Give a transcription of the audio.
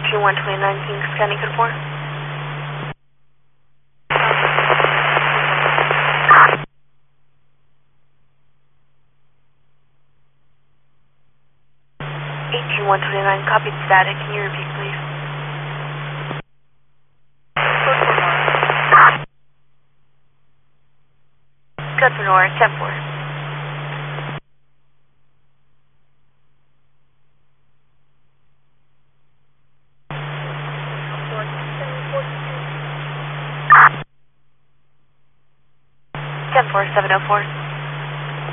129 Kings County, code 4. 129, copy static. Can you repeat, please? Good for Nora, 10-4. Ten 4 704.